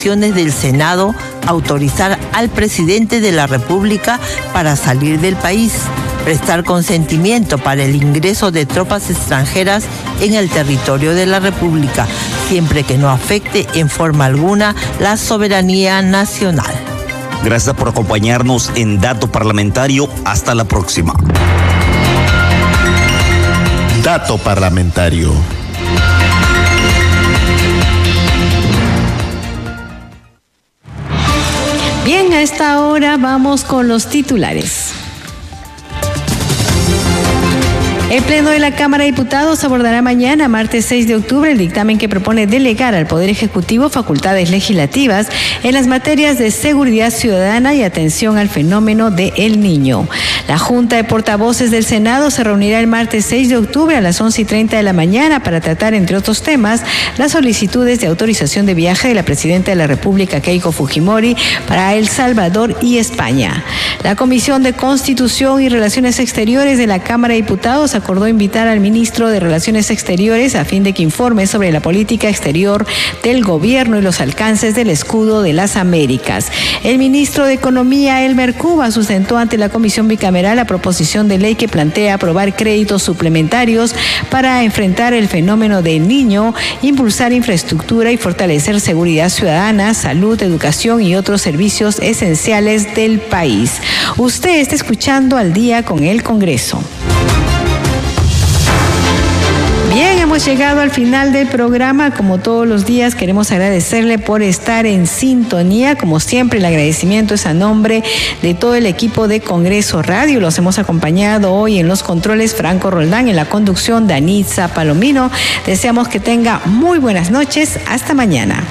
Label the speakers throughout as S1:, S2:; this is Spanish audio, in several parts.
S1: del Senado autorizar al presidente de la República para salir del país, prestar consentimiento para el ingreso de tropas extranjeras en el territorio de la República, siempre que no afecte en forma alguna la soberanía nacional.
S2: Gracias por acompañarnos en Dato Parlamentario. Hasta la próxima.
S3: Dato Parlamentario.
S4: Bien, a esta hora vamos con los titulares. El Pleno de la Cámara de Diputados abordará mañana, martes 6 de octubre, el dictamen que propone delegar al Poder Ejecutivo facultades legislativas en las materias de seguridad ciudadana y atención al fenómeno de El Niño. La Junta de Portavoces del Senado se reunirá el martes 6 de octubre a las 11:30 de la mañana para tratar, entre otros temas, las solicitudes de autorización de viaje de la Presidenta de la República, Keiko Fujimori, para El Salvador y España. La Comisión de Constitución y Relaciones Exteriores de la Cámara de Diputados acordó invitar al ministro de Relaciones Exteriores a fin de que informe sobre la política exterior del gobierno y los alcances del escudo de las Américas. El ministro de Economía, Elmer Cuba, sustentó ante la Comisión Bicameral la proposición de ley que plantea aprobar créditos suplementarios para enfrentar el fenómeno del Niño, impulsar infraestructura y fortalecer seguridad ciudadana, salud, educación y otros servicios esenciales del país. Usted está escuchando Al Día con el Congreso. Bien, hemos llegado al final del programa. Como todos los días, queremos agradecerle por estar en sintonía. Como siempre, el agradecimiento es a nombre de todo el equipo de Congreso Radio. Los hemos acompañado hoy en los controles Franco Roldán, en la conducción Danitza Palomino. Deseamos que tenga muy buenas noches. Hasta mañana.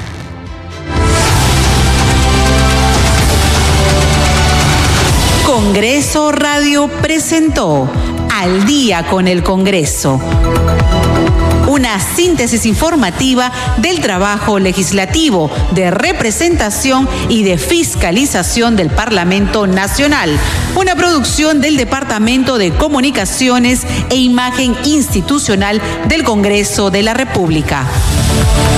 S5: Congreso Radio presentó Al Día con el Congreso. Una síntesis informativa del trabajo legislativo, de representación y de fiscalización del Parlamento Nacional. Una producción del Departamento de Comunicaciones e Imagen Institucional del Congreso de la República.